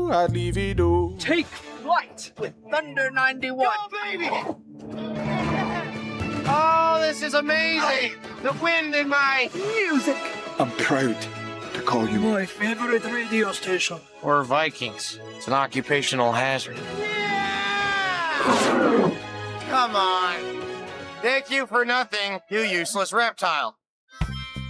Adivido. Take flight with Thunder 91. Go, baby! Oh, this is amazing! The wind in my Music. I'm proud to call you My favorite radio station. We're Vikings. It's an occupational hazard. Come on. Thank you for nothing, you useless reptile.